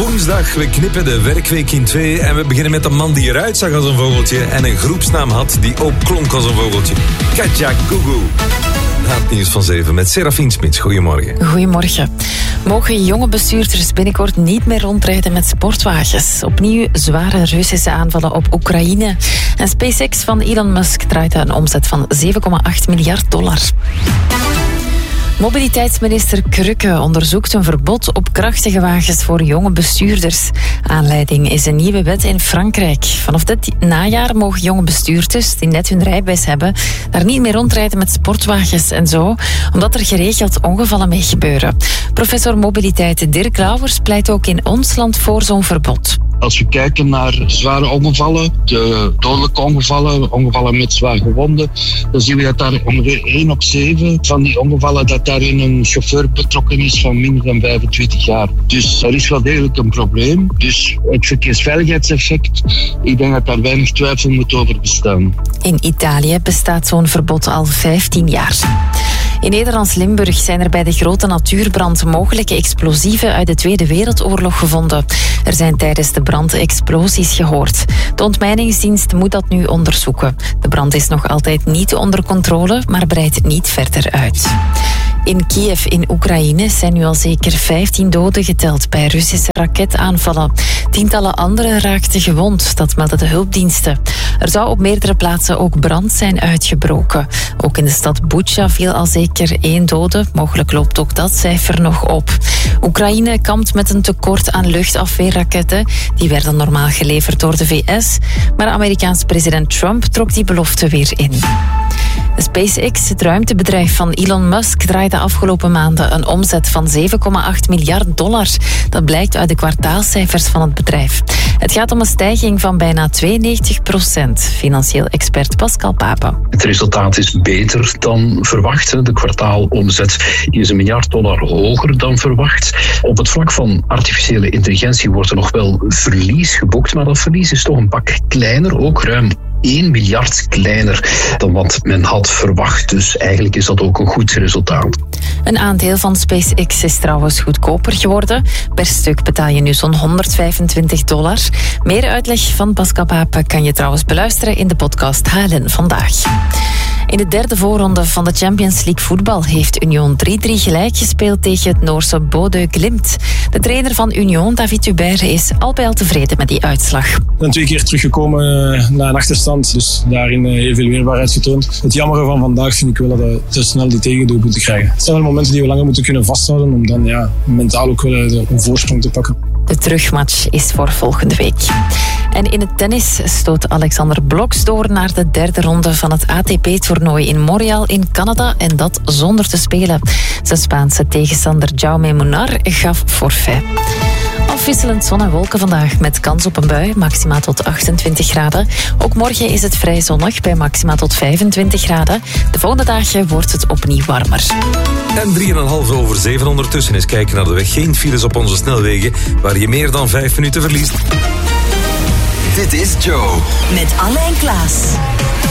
woensdag. We knippen de werkweek in twee en we beginnen met een man die eruit zag als een vogeltje en een groepsnaam had die ook klonk als een vogeltje. Katja Kugu. Na het nieuws van 7 met Serafien Smits. Goedemorgen. Goedemorgen. Mogen jonge bestuurders binnenkort niet meer rondrijden met sportwagens? Opnieuw zware Russische aanvallen op Oekraïne. En SpaceX van Elon Musk draait een omzet van $7,8 miljard. Mobiliteitsminister Krukke onderzoekt een verbod op krachtige wagens voor jonge bestuurders. Aanleiding is een nieuwe wet in Frankrijk. Vanaf dit najaar mogen jonge bestuurders die net hun rijbewijs hebben daar niet meer rondrijden met sportwagens en zo, omdat er geregeld ongevallen mee gebeuren. Professor mobiliteit Dirk Lauwers pleit ook in ons land voor zo'n verbod. Als we kijken naar zware ongevallen, de dodelijke ongevallen met zwaar gewonden, dan zien we dat daar ongeveer 1 op 7 van die ongevallen dat daarin een chauffeur betrokken is van minder dan 25 jaar. Dus er is wel degelijk een probleem. Dus het verkeersveiligheidseffect, ik denk dat daar weinig twijfel moet over bestaan. In Italië bestaat zo'n verbod al 15 jaar. In Nederlands Limburg zijn er bij de grote natuurbrand mogelijke explosieven uit de Tweede Wereldoorlog gevonden. Er zijn tijdens de brand explosies gehoord. De ontmijningsdienst moet dat nu onderzoeken. De brand is nog altijd niet onder controle, maar breidt niet verder uit. In Kiev in Oekraïne zijn nu al zeker 15 doden geteld bij Russische raketaanvallen. Tientallen anderen raakten gewond, dat melden de hulpdiensten. Er zou op meerdere plaatsen ook brand zijn uitgebroken. Ook in de stad Bucha viel al zeker 1 dode. Mogelijk loopt ook dat cijfer nog op. Oekraïne kampt met een tekort aan luchtafweerraketten. Die werden normaal geleverd door de VS. Maar Amerikaans president Trump trok die belofte weer in. SpaceX, het ruimtebedrijf van Elon Musk, draaide afgelopen maanden een omzet van $7,8 miljard. Dat blijkt uit de kwartaalcijfers van het bedrijf. Het gaat om een stijging van bijna 92%. Financieel expert Pascal Pape. Het resultaat is beter dan verwacht. De kwartaalomzet is $1 miljard hoger dan verwacht. Op het vlak van artificiële intelligentie wordt er nog wel verlies geboekt, maar dat verlies is toch een pak kleiner, ook ruim 1 miljard kleiner dan wat men had verwacht. Dus eigenlijk is dat ook een goed resultaat. Een aandeel van SpaceX is trouwens goedkoper geworden. Per stuk betaal je nu zo'n $125. Meer uitleg van Pascal Pape kan je trouwens beluisteren in de podcast HLN Vandaag. In de derde voorronde van de Champions League voetbal heeft Union 3-3 gelijk gespeeld tegen het Noorse Bodø Glimt. De trainer van Union, David Hubert, is al bij al tevreden met die uitslag. Ik ben 2 keer teruggekomen na een achterstand, dus daarin heel veel weerbaarheid getoond. Het jammere van vandaag vind ik wel dat we te snel die tegendoelpunten krijgen. Het zijn wel momenten die we langer moeten kunnen vasthouden om dan mentaal ook wel een voorsprong te pakken. De terugmatch is voor volgende week. En in het tennis stoot Alexander Blokx door naar de derde ronde van het ATP-toernooi in Montreal in Canada en dat zonder te spelen. Zijn Spaanse tegenstander Jaume Munar gaf forfait. Afwisselend zon en wolken vandaag met kans op een bui, maxima tot 28 graden. Ook morgen is het vrij zonnig bij maxima tot 25 graden. De volgende dagen wordt het opnieuw warmer. En 3,5 over 7 ondertussen is kijken naar de weg. Geen files op onze snelwegen waar je meer dan 5 minuten verliest. Dit is Joe. Met Anne en Klaas.